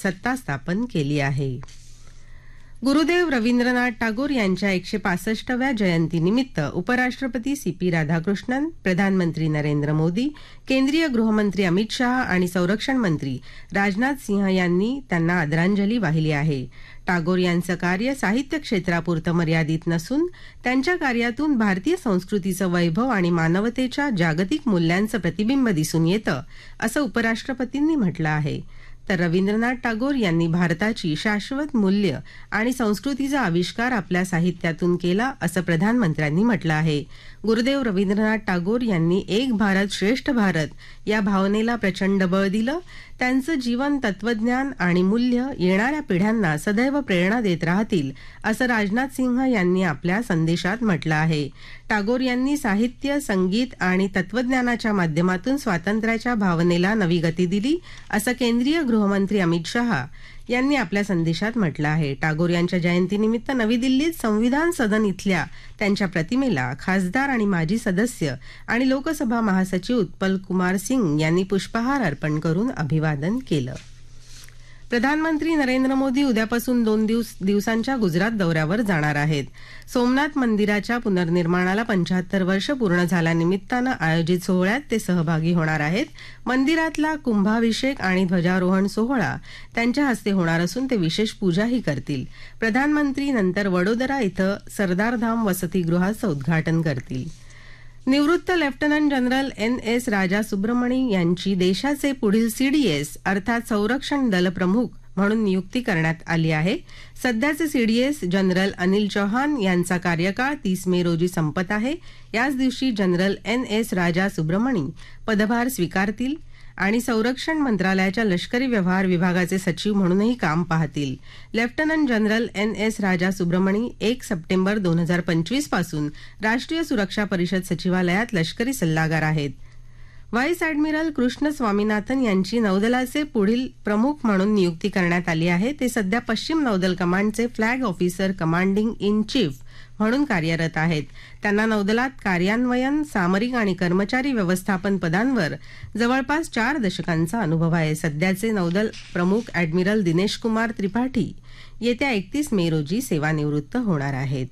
सत्ता स्थापन केली आहे. गुरुदेव रवींद्रनाथ टागोर यांच्या 165व्या जयंतीनिमित्त उपराष्ट्रपती CP राधाकृष्णन, प्रधानमंत्री नरेंद्र मोदी, केंद्रीय गृहमंत्री अमित शहा आणि संरक्षण मंत्री राजनाथ सिंह यांनी त्यांना आदरांजली वाहिली आहे. टागोर यांचं कार्य साहित्य क्षेत्रापुरतं मर्यादित नसून त्यांच्या कार्यातून भारतीय संस्कृतीचं वैभव आणि मानवतेच्या जागतिक मूल्यांचं प्रतिबिंब दिसून येतं, असं उपराष्ट्रपतींनी म्हटलं आहे. तर रवींद्रनाथ टागोर यांनी भारताची शाश्वत मूल्य आणि संस्कृतीचा आविष्कार आपल्या साहित्यातून केला, असं प्रधानमंत्र्यांनी म्हटलं आहे. गुरुदेव रवींद्रनाथ टागोर यांनी एक भारत श्रेष्ठ भारत या भावनेला प्रचंड बळ दिलं. त्यांचं जीवन, तत्वज्ञान आणि मूल्य येणाऱ्या पिढ्यांना सदैव प्रेरणा देत राहतील, असं राजनाथ सिंह यांनी आपल्या संदेशात म्हटलं आहे. टागोर यांनी साहित्य, संगीत आणि तत्वज्ञानाच्या माध्यमातून स्वातंत्र्याच्या भावनेला नवी गती दिली, असं केंद्रीय गृहमंत्री अमित शहा यांनी आपल्या संदेशात म्हटलं आहे. टागोर यांच्या जयंतीनिमित्त नवी दिल्लीत संविधान सदन इथल्या त्यांच्या प्रतिमेला खासदार आणि माजी सदस्य आणि लोकसभा महासचिव उत्पल कुमार सिंग यांनी पुष्पहार अर्पण करून अभिवादन केलं. प्रधानमंत्री नरेंद्र मोदी उद्यापासून 2 दिवसांच्या गुजरात दौऱ्यावर जाणार आहेत. सोमनाथ मंदिराच्या पुनर्निर्माणाला 75 वर्ष पूर्ण झाल्यानिमित्तानं आयोजित सोहळ्यात ते सहभागी होणार आहेत. मंदिरातला कुंभाभिषेक आणि ध्वजारोहण सोहळा त्यांच्या हस्ते होणार असून ते विशेष पूजाही करतील. प्रधानमंत्री नंतर वडोदरा इथं सरदारधाम वसतिगृहाचं उद्घाटन करतील. निवृत्त लेफ्टनंट जनरल NS राजा सुब्रमणी यांची देशाचे पुढील CDS अर्थात संरक्षण दल प्रमुख म्हणून नियुक्ती करण्यात आली आहे. सध्याचे CDS जनरल अनिल चौहान यांचा कार्यकाळ 30 मे रोजी संपत आहे. याच दिवशी जनरल NS राजा सुब्रमणी पदभार स्वीकारतील आणि संरक्षण मंत्रालयाच्या लष्करी व्यवहार विभागाचे सचिव म्हणूनही काम पाहतील. लेफ्टनंट जनरल NS राजा सुब्रमणी 1 सप्टेंबर 2025 पासून राष्ट्रीय सुरक्षा परिषद सचिवालयात लष्करी सल्लागार आहेत. व्हाईस ॲडमिरल कृष्ण स्वामीनाथन यांची नौदलाचे पुढील प्रमुख म्हणून नियुक्ती करण्यात आली आहे. ते सध्या पश्चिम नौदल कमांडचे flag officer commanding in chief म्हणून कार्यरत आहेत. त्यांना नौदलात कार्यान्वयन, सामरिक आणि कर्मचारी व्यवस्थापन पदांवर जवळपास 4 दशकांचा अनुभव आहे. सध्याचे नौदल प्रमुख ॲडमिरल दिनेश कुमार त्रिपाठी येत्या 31 मे रोजी सेवानिवृत्त होणार आहेत.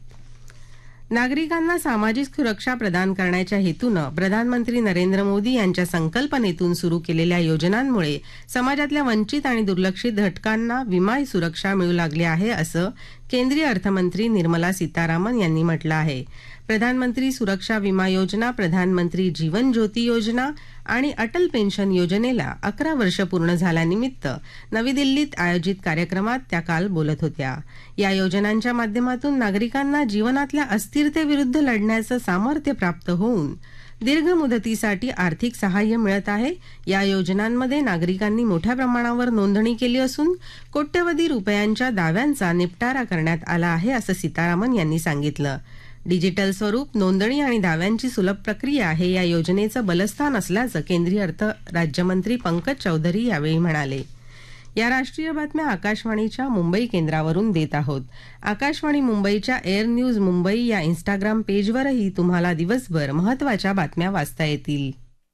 नागरिकांना सामाजिक सुरक्षा प्रदान करण्याच्या हेतूनं प्रधानमंत्री नरेंद्र मोदी यांच्या संकल्पनेतून सुरू केलेल्या योजनांमुळे समाजातल्या वंचित आणि दुर्लक्षित घटकांना विमा सुरक्षा मिळू लागली आहे, असं केंद्रीय अर्थमंत्री निर्मला सीतारामन यांनी म्हटलं आहे. प्रधानमंत्री सुरक्षा विमा योजना, प्रधानमंत्री जीवन ज्योती योजना आणि अटल पेन्शन योजनेला 11 वर्ष पूर्ण झाल्यानिमित्त नवी दिल्लीत आयोजित कार्यक्रमात त्या काल बोलत होत्या. या योजनांच्या माध्यमातून नागरिकांना जीवनातल्या अस्थिरतेविरुद्ध लढण्याचं सामर्थ्य प्राप्त होऊन दीर्घ मुदतीसाठी आर्थिक सहाय्य मिळत आहे. या योजनांमध्ये नागरिकांनी मोठ्या प्रमाणावर नोंदणी केली असून कोट्यवधी रुपयांच्या दाव्यांचा निपटारा करण्यात आला आहे, असं सीतारामन यांनी सांगितलं. डिजिटल स्वरूप, नोंदणी आणि दाव्यांची सुलभ प्रक्रिया हे या योजनेचं बलस्थान असल्याचं केंद्रीय अर्थ राज्यमंत्री पंकज चौधरी यावेळी म्हणाले. या राष्ट्रीय बातम्या आकाशवाणीच्या मुंबई केंद्रावरून देत आहोत. आकाशवाणी मुंबईच्या एअर न्यूज मुंबई या इंस्टाग्राम पेजवरही तुम्हाला दिवसभर महत्त्वाच्या बातम्या वाचता येतील.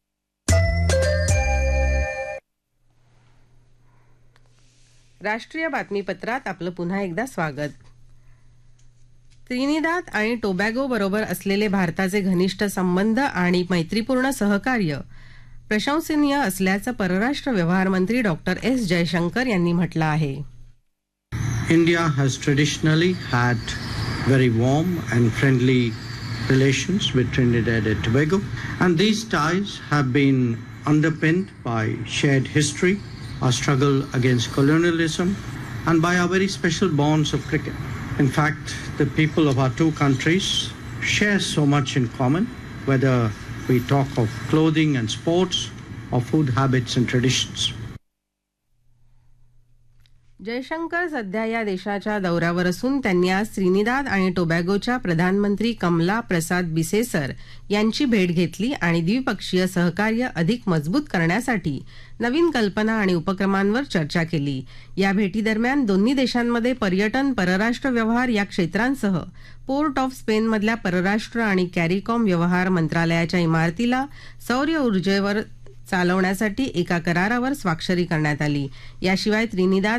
राष्ट्रीय बातमीपत्रात आपलं पुन्हा एकदा स्वागत. त्रिनिदाद आणि टोबॅगो बरोबर असलेले भारताचे घनिष्ठ संबंध आणि मैत्रीपूर्ण सहकार्य प्रशंसनीय असल्याचं परराष्ट्र व्यवहार मंत्री डॉक्टर S. जयशंकर यांनी म्हटलं आहे. India has traditionally had very warm and friendly relations with Trinidad and Tobago, and these ties have been underpinned by shared history, our struggle against colonialism, and by our very special bonds of cricket. In fact, the people of our two countries share so much in common, whether we talk of clothing and sports or food habits and traditions. Jaishankar सध्या या देशाच्या दौऱ्यावर असून त्यांनी आज Trinidad आणि टोबॅगोच्या प्रधानमंत्री कमला प्रसाद बिसेसर यांची भेट घेतली आणि द्विपक्षीय सहकार्य अधिक मजबूत करण्यासाठी नवीन कल्पना आणि उपक्रमांवर चर्चा केली. या भेटीदरम्यान दोन्ही देशांमध्ये पर्यटन, परराष्ट्र व्यवहार या क्षेत्रांसह पोर्ट ऑफ स्पेनमधल्या परराष्ट्र आणि कॅरिकॉम व्यवहार मंत्रालयाच्या इमारतीला सौर ऊर्जेवर चालवण्यासाठी एका करारावर स्वाक्षरी करण्यात आली. याशिवाय त्रिनिदाद